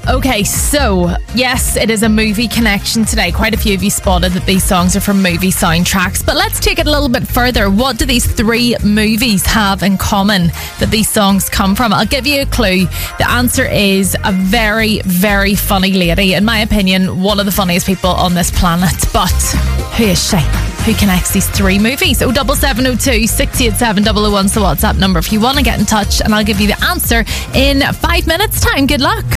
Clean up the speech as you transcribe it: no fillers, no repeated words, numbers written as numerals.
Okay, so yes, it is a movie connection today. Quite a few of you spotted that these songs are from movie soundtracks. But let's take it a little bit further. What do these three movies have in common that these songs come from? I'll give you a clue. The answer is a very, very funny lady. In my opinion, one of the funniest people on this planet. But who is she? Who connects these three movies? 07702 687 001's the WhatsApp number if you want to get in touch, and I'll give you the answer in 5 minutes time. Good luck.